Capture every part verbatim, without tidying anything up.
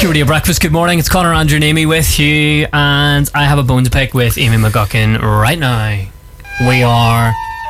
Pure Radio Breakfast, good morning. It's Connor, Andrew and Amy with you, and I have a bone to pick with Amy McGuckin right now. We are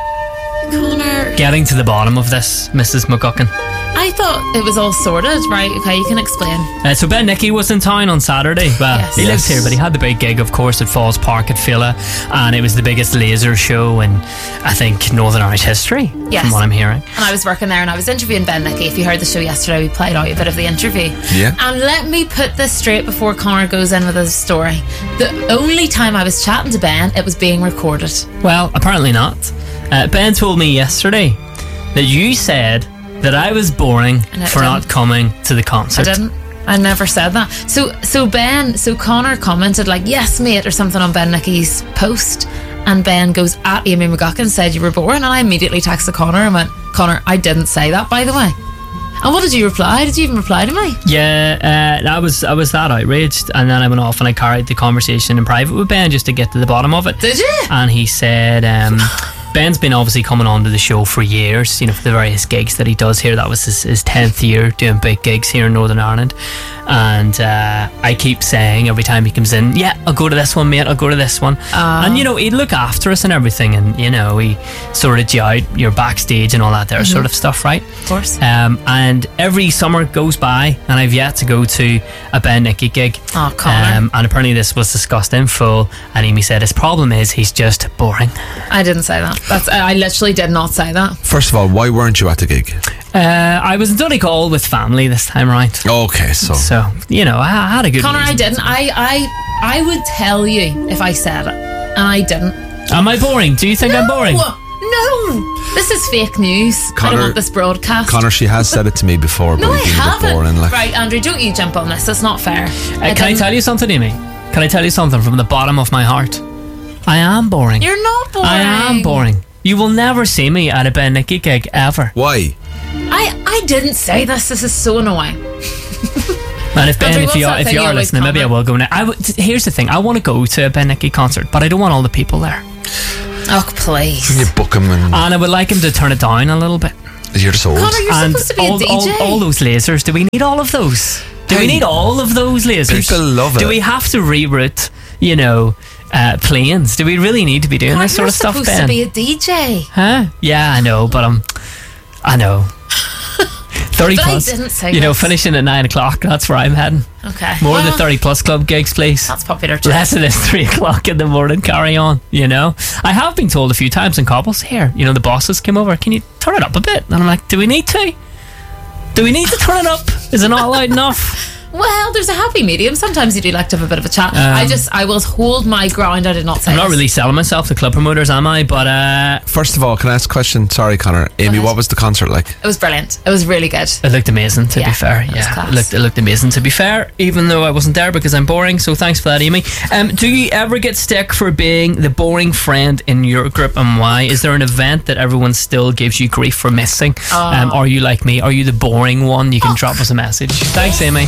Connor, getting to the bottom of this, Missus McGuckin. I thought it was all sorted. Right, okay, you can explain. Uh, so Ben Nicky was in town on Saturday. Well, Yes. he lives Yes. here, but he had the big gig, of course, at Falls Park at Fila, and it was the biggest laser show in, I think, Northern Irish history, Yes. from what I'm hearing. And I was working there and I was interviewing Ben Nicky. If you heard the show yesterday, we played out a bit of the interview. Yeah. And let me put this straight before Connor goes in with his story. The only time I was chatting to Ben, it was being recorded. Well, apparently not. Uh, Ben told me yesterday that you said that I was boring And I for not didn't. coming to the concert. I didn't. I never said that. So, so Ben, so Connor commented like, "Yes, mate," or something on Ben Nicky's post, and Ben goes at Amy McGuckin said you were boring, and I immediately texted Connor and went, "Connor, I didn't say that, by the way." And what did you reply? Did you even reply to me? Yeah, uh, I was I was that outraged, and then I went off and I carried the conversation in private with Ben just to get to the bottom of it. Did you? And he said, um, Ben's been obviously coming on to the show for years, you know, for the various gigs that he does here. That was his, his tenth year doing big gigs here in Northern Ireland. And uh, I keep saying every time he comes in, yeah, I'll go to this one, mate, I'll go to this one. Ah. And, you know, he'd look after us and everything, and, you know, he sorted you out, your backstage and all that there sort of stuff, right? Of course. Um, and every summer goes by, and I've yet to go to a Ben Nicky gig. Oh, Connor. Um, and apparently this was discussed in full, and Amy said his problem is he's just boring. I didn't say that. That's I literally did not say that. First of all, why weren't you at the gig? Uh, I was in Donegal with family this time around. Okay, so So, you know, I, I had a good Connor, I reason. didn't. I, I, I would tell you if I said it, and I didn't. Am I boring? Do you think I'm boring? No, this is fake news. I Connor- don't want this broadcast. Connor, she has said it to me before, no, but I you've been a bit haven't. boring. Like, Right, Andrew, don't you jump on this. That's not fair. Uh, can I tell you something, Amy? Can I tell you something from the bottom of my heart? I am boring. You're not boring. I am boring. You will never see me at a Ben Nicky gig ever. why? I, I didn't say this. This is so annoying. And if Ben, Andrew, if what's you are, that if thing you you are always listening, maybe I comment? will go now. I w- t- here's the thing: I want to go to a Ben Nicky concert, but I don't want all the people there, Oh, please. You book him and and I would like him to turn it down a little bit. you're just old. Connor, you're and supposed to be all, a D J. all, all those lasers. Do we need all of those? Do we Hey, need all of those lasers? people love Do it. we have to reroute? You know, uh, planes. Do we really need to be doing Connor, this sort you're of stuff, supposed Ben? to be a D J. Huh? Yeah, I know, but I'm. I know. Thirty But I plus. didn't say you know, this. finishing at nine o'clock. That's where I'm heading. Okay. More of well, the thirty plus club gigs, please. That's popular too. Less of this three o'clock in the morning carry on, you know. I have been told a few times in Cobbles, here, you know, the bosses came over, can you turn it up a bit? And I'm like, do we need to? Do we need to turn it up? Is it not loud enough? Well, there's a happy medium. Sometimes you do like to have a bit of a chat. Um, I just, I will hold my ground. I did not say I'm not this. really selling myself to club promoters, am I? But uh, First of all, can I ask a question? Sorry, Connor. Amy, ahead. what was the concert like? It was brilliant. It was really good. it looked amazing, to Yeah, be fair. it was Yeah, class. it looked, it looked amazing, to be fair, even though I wasn't there because I'm boring. So thanks for that, Amy. Um, do you ever get stick for being the boring friend in your group, and why? Is there an event that everyone still gives you grief for missing? Oh. Um, are you like me? Are you the boring one? You can drop us a message. Thanks, Amy.